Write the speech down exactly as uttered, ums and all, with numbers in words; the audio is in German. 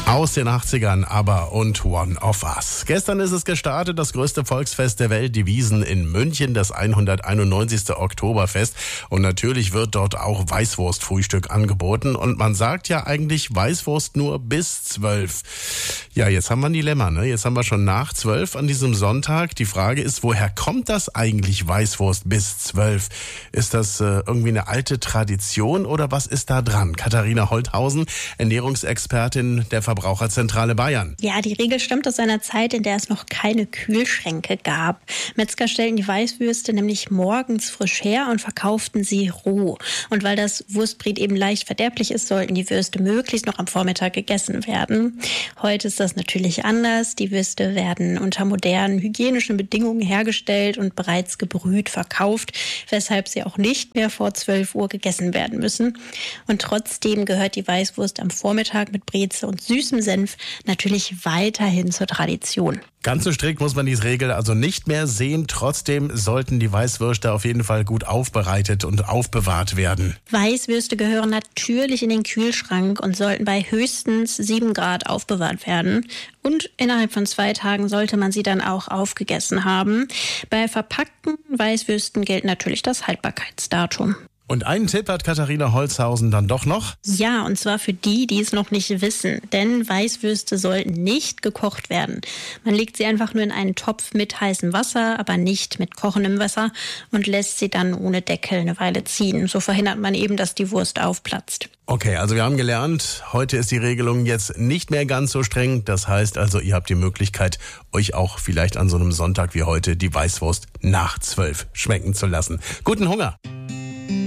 Aus den achtzigern, ABBA und One of Us. Gestern ist es gestartet, das größte Volksfest der Welt, die Wiesn in München, das hunderteinundneunzigste Oktoberfest. Und natürlich wird dort auch Weißwurstfrühstück angeboten. Und man sagt ja eigentlich Weißwurst nur bis zwölf. Ja, jetzt haben wir ein Dilemma, ne? Jetzt haben wir schon nach zwölf an diesem Sonntag. Die Frage ist, woher kommt das eigentlich, Weißwurst bis zwölf? Ist das äh, irgendwie eine alte Tradition oder was ist da dran? Katharina Holthausen, Ernährungsexpertin der Verbraucherzentrale Bayern. Ja, die Regel stammt aus einer Zeit, in der es noch keine Kühlschränke gab. Metzger stellten die Weißwürste nämlich morgens frisch her und verkauften sie roh. Und weil das Wurstbret eben leicht verderblich ist, sollten die Würste möglichst noch am Vormittag gegessen werden. Heute ist das natürlich anders. Die Würste werden unter modernen hygienischen Bedingungen hergestellt und bereits gebrüht verkauft, weshalb sie auch nicht mehr vor zwölf Uhr gegessen werden müssen. Und trotzdem gehört die Weißwurst am Vormittag mit Breze und süßem Senf natürlich weiterhin zur Tradition. Ganz so strikt muss man diese Regel also nicht mehr sehen. Trotzdem sollten die Weißwürste auf jeden Fall gut aufbereitet und aufbewahrt werden. Weißwürste gehören natürlich in den Kühlschrank und sollten bei höchstens sieben Grad aufbewahrt werden. Und innerhalb von zwei Tagen sollte man sie dann auch aufgegessen haben. Bei verpackten Weißwürsten gilt natürlich das Haltbarkeitsdatum. Und einen Tipp hat Katharina Holthausen dann doch noch? Ja, und zwar für die, die es noch nicht wissen. Denn Weißwürste sollten nicht gekocht werden. Man legt sie einfach nur in einen Topf mit heißem Wasser, aber nicht mit kochendem Wasser und lässt sie dann ohne Deckel eine Weile ziehen. So verhindert man eben, dass die Wurst aufplatzt. Okay, also wir haben gelernt, heute ist die Regelung jetzt nicht mehr ganz so streng. Das heißt also, ihr habt die Möglichkeit, euch auch vielleicht an so einem Sonntag wie heute die Weißwurst nach zwölf schmecken zu lassen. Guten Hunger!